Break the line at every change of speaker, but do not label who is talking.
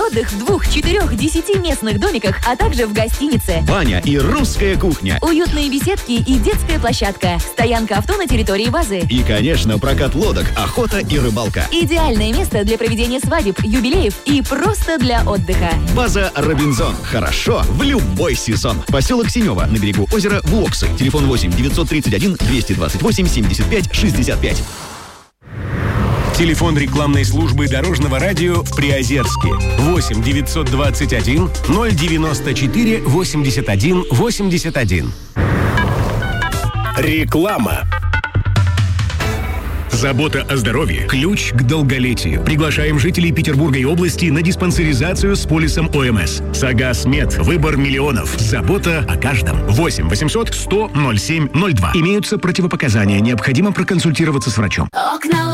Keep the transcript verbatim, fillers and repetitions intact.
отдых в двух, четырех, десяти местных домиках, а также в гостинице.
Баня и русская кухня.
Уютные беседки и детская площадка. Стоянка авто на территории базы.
И, конечно, прокат лодок, охота и рыбалка.
Идеальное место для проведения свадеб, юбилеев и просто для отдыха.
База «Робинзон». Хорошо в любой сезон. Поселок Синева на берегу озера Вуоксы. Телефон восемь девятьсот тридцать один двести двадцать восемь семьдесят пять шестьдесят пять.
Телефон рекламной службы Дорожного радио в Приозерске. восемь девятьсот двадцать один ноль девяносто четыре восемьдесят один восемьдесят один.
Реклама. Забота о здоровье – ключ к долголетию. Приглашаем жителей Петербурга и области на диспансеризацию с полисом ОМС. Сагас Мед. Выбор миллионов. Забота о каждом. восемь восемьсот сто ноль семь ноль два. Имеются противопоказания. Необходимо проконсультироваться с врачом.
Окна